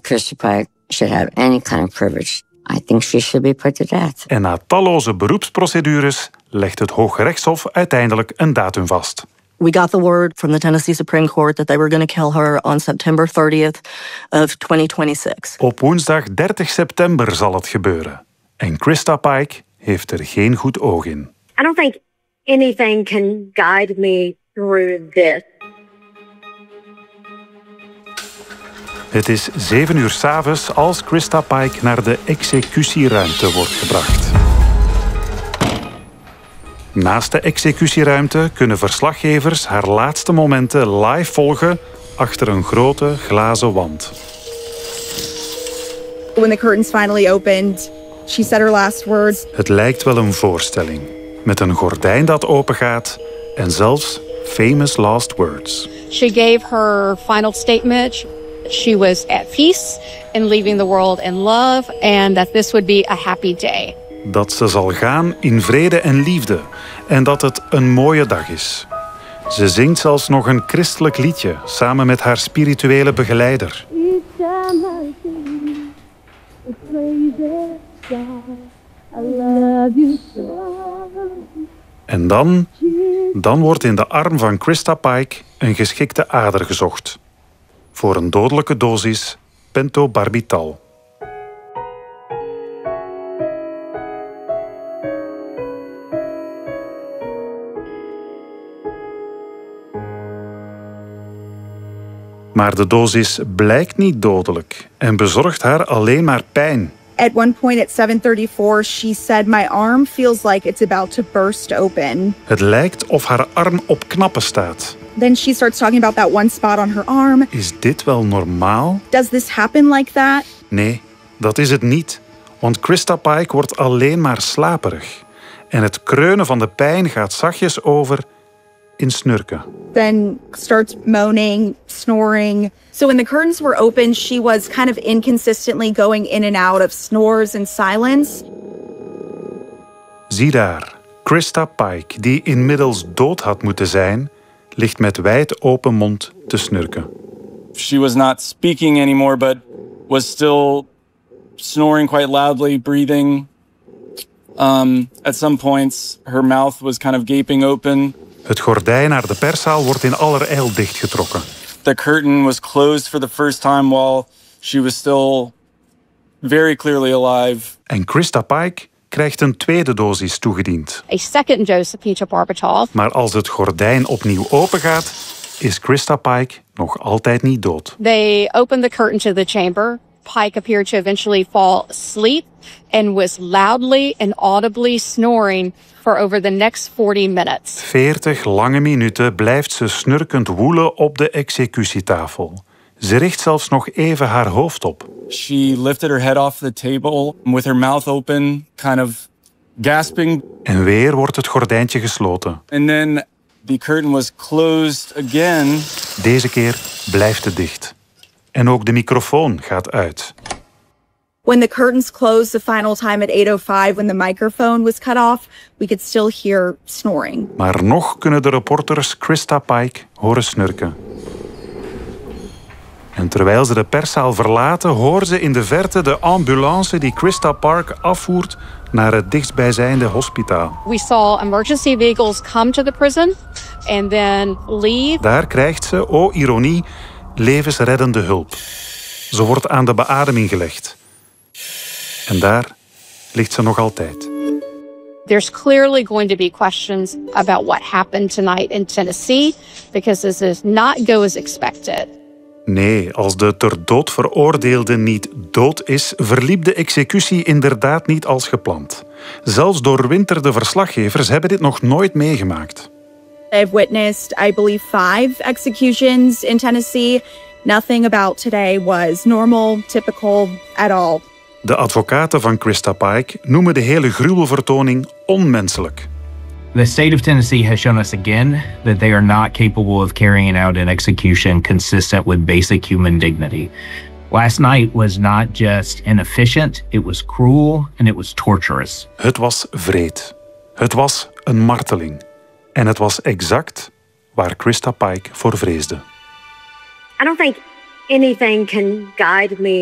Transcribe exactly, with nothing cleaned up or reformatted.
Christy Pike should have any kind of privilege. I think she should be put to death. En na talloze beroepsprocedures legt het Hooggerechtshof uiteindelijk een datum vast. We got the word from the Tennessee Supreme Court that they were going to kill her on September thirtieth of twenty twenty-six. Op woensdag dertig september zal het gebeuren. En Christa Pike heeft er geen goed oog in. I don't think anything can guide me through this. Het is zeven uur 's avonds als Christa Pike naar de executieruimte wordt gebracht. Naast de executieruimte kunnen verslaggevers haar laatste momenten live volgen achter een grote glazen wand. When the curtains finally opened, she said her last words. Het lijkt wel een voorstelling, met een gordijn dat opengaat en zelfs famous last words. She gave her final statement. She was at peace and leaving the world in love, and that this would be a happy day. Dat ze zal gaan in vrede en liefde en dat het een mooie dag is. Ze zingt zelfs nog een christelijk liedje samen met haar spirituele begeleider. En dan, dan wordt in de arm van Christa Pike een geschikte ader gezocht. Voor een dodelijke dosis pentobarbital. Maar de dosis blijkt niet dodelijk en bezorgt haar alleen maar pijn. At one point at seven thirty-four, she said, "My arm feels like it's about to burst open." Het lijkt of haar arm op knappen staat. Then she starts talking about that one spot on her arm. Is dit wel normaal? Does this happen like that? Nee, dat is het niet. Want Christa Pike wordt alleen maar slaperig. En het kreunen van de pijn gaat zachtjes over in snurken. Then starts moaning, snoring. So when the curtains were open, she was kind of inconsistently going in and out of snores and silence. Zie daar, Christa Pike, die inmiddels dood had moeten zijn, ligt met wijd open mond te snurken. She was not speaking anymore, but was still snoring quite loudly, breathing. Um, at some points, her mouth was kind of gaping open. Het gordijn naar de perszaal wordt in allerijl dichtgetrokken. The curtain was closed for the first time while she was still very clearly alive. En Christa Pike krijgt een tweede dosis toegediend. A second dose of pentobarbital. Maar als het gordijn opnieuw opengaat, is Christa Pike nog altijd niet dood. They opened the curtain to the chamber. Pike appeared to eventually fall asleep and was loudly and audibly snoring for over the next forty minutes. veertig lange minuten blijft ze snurkend woelen op de executietafel. Ze richt zelfs nog even haar hoofd op. She lifted her head off the table with her mouth open, kind of gasping. En weer wordt het gordijntje gesloten. And then the curtain was closed again. Deze keer blijft het dicht. En ook de microfoon gaat uit. When the curtains closed the final time at eight oh five, when the microphone was cut off, we could still hear snoring. Maar nog kunnen de reporters Christa Pike horen snurken. En terwijl ze de perszaal verlaten, horen ze in de verte de ambulance die Christa Pike afvoert naar het dichtstbijzijnde hospitaal. We saw emergency vehicles come to the prison and then leave. Daar krijgt ze, oh ironie, levensreddende hulp. Ze wordt aan de beademing gelegd. En daar ligt ze nog altijd. There's clearly going to be questions about what happened tonight in Tennessee, because this does not go as expected. Nee, als de ter dood veroordeelde niet dood is, verliep de executie inderdaad niet als gepland. Zelfs doorwinterde verslaggevers hebben dit nog nooit meegemaakt. I've witnessed, I believe, five executions in Tennessee. Nothing about today was normal, typical at all. De advocaten van Christa Pike noemen de hele gruwelvertoning onmenselijk. The state of Tennessee has shown us again that they are not capable of carrying out an execution consistent with basic human dignity. Last night was not just inefficient, it was cruel and it was torturous. Het was wreed. Het was een marteling. En het was exact waar Christa Pike voor vreesde. I don't think anything can guide me